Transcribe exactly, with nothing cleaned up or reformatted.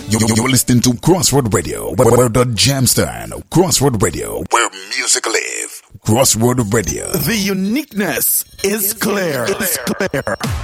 You're, you're listening to Crossroad Radio, where, where the jam stand. Crossroad Radio, where music live. Crossroad Radio. The uniqueness is clear. It's clear.